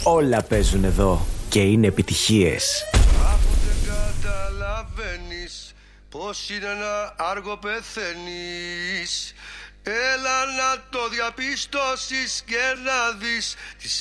Όλα παίζουν εδώ και είναι επιτυχίες. Κάποτε καταλαβαίνεις πως είναι ένα άργο πεθαίνεις. Έλα να το διαπιστώσεις και να δεις τις